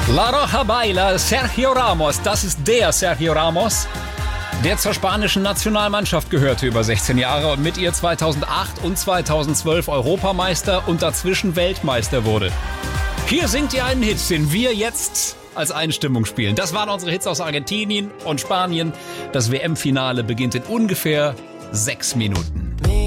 La Roja Baila, Sergio Ramos, das ist der Sergio Ramos, der zur spanischen Nationalmannschaft gehörte über 16 Jahre und mit ihr 2008 und 2012 Europameister und dazwischen Weltmeister wurde. Hier singt ihr einen Hit, den wir jetzt als Einstimmung spielen. Das waren unsere Hits aus Argentinien und Spanien. Das WM-Finale beginnt in ungefähr 6 Minuten.